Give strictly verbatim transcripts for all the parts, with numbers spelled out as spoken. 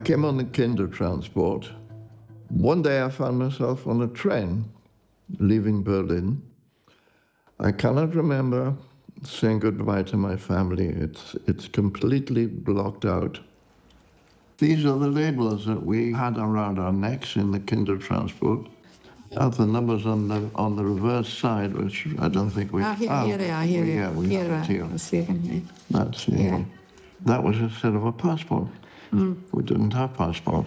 Came on the kinder transport. One day I found myself on a train leaving Berlin. I cannot remember saying goodbye to my family. It's, it's completely blocked out. These are the labels that we had around our necks in the kinder transport. Have the numbers on the on the reverse side, which I don't think we. Ah, here, oh, here they are. Here, yeah, we here, have it here. here. That's yeah. Yeah. That was instead of a passport. Mm. We didn't have passports.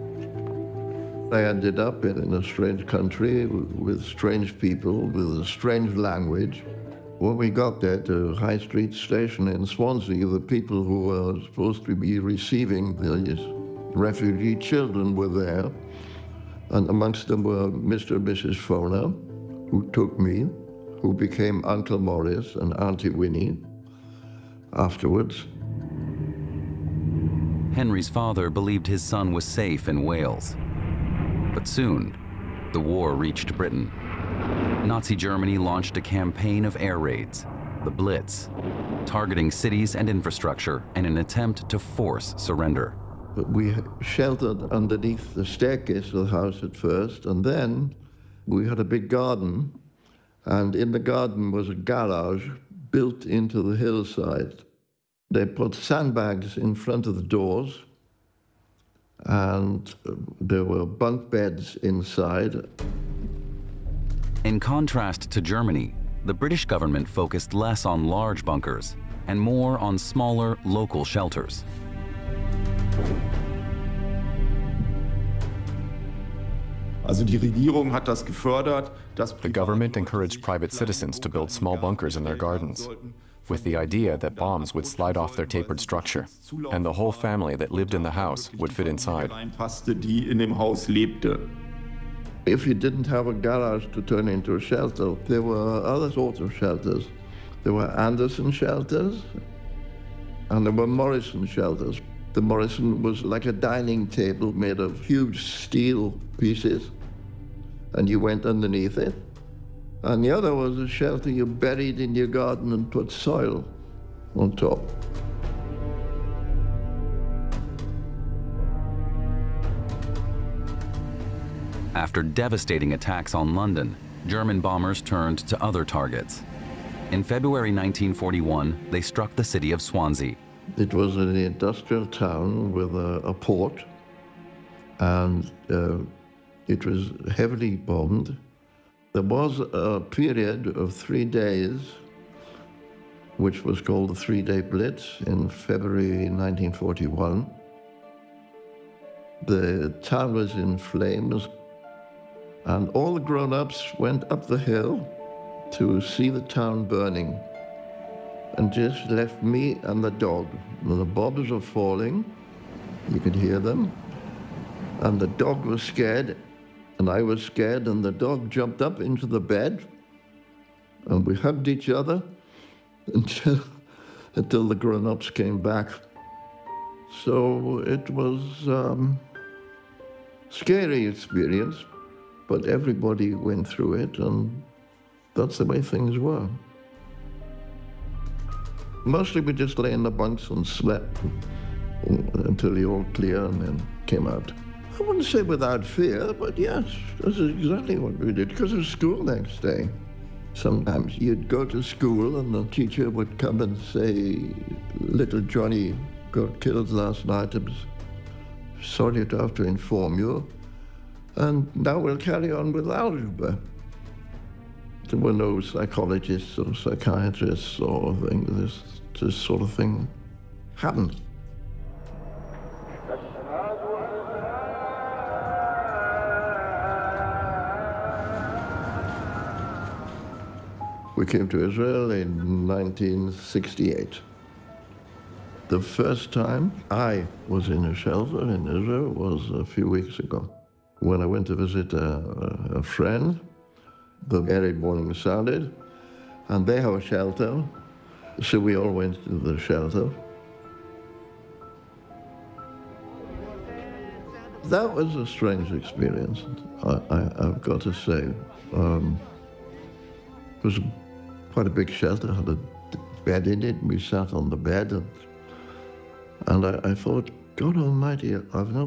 I ended up in a strange country with strange people, with a strange language. When we got there to High Street Station in Swansea, the people who were supposed to be receiving these refugee children were there. And amongst them were Mister and Missus Foner, who took me, who became Uncle Morris and Auntie Winnie afterwards. Henry's father believed his son was safe in Wales. But soon, the war reached Britain. Nazi Germany launched a campaign of air raids, the Blitz, targeting cities and infrastructure in an attempt to force surrender. But we sheltered underneath the staircase of the house at first, and then we had a big garden, and in the garden was a garage built into the hillside. They put sandbags in front of the doors, and there were bunk beds inside. In contrast to Germany, the British government focused less on large bunkers and more on smaller local shelters. The government encouraged private citizens to build small bunkers in their gardens, with the idea that bombs would slide off their tapered structure, and the whole family that lived in the house would fit inside. If you didn't have a garage to turn into a shelter, there were other sorts of shelters. There were Anderson shelters, and there were Morrison shelters. The Morrison was like a dining table made of huge steel pieces, and you went underneath it. And the other was a shelter you buried in your garden and put soil on top. After devastating attacks on London, German bombers turned to other targets. In February nineteen forty-one, they struck the city of Swansea. It was an industrial town with a, a port, and uh, it was heavily bombed. There was a period of three days, which was called the Three-Day Blitz in February nineteen forty-one. The town was in flames, and all the grown-ups went up the hill to see the town burning, and just left me and the dog. The bombs were falling, you could hear them, and the dog was scared, and I was scared, and the dog jumped up into the bed, and we hugged each other until, until the grown-ups came back. So it was um, a scary experience, but everybody went through it, and that's the way things were. Mostly we just lay in the bunks and slept until the all clear and then came out. I wouldn't say without fear, but yes, this is exactly what we did, because it was school next day. Sometimes you'd go to school and the teacher would come and say, little Johnny got killed last night. I'm sorry to have to inform you. And now we'll carry on with algebra. There were no psychologists or psychiatrists or things. This, this sort of thing happened. We came to Israel in nineteen sixty-eight. The first time I was in a shelter in Israel was a few weeks ago, when I went to visit a, a friend. The early morning sounded, and they have a shelter, so we all went to the shelter. That was a strange experience, I, I, I've got to say. Um, it was quite a big shelter, had a bed in it, and we sat on the bed, and, and I, I thought, God Almighty, I've not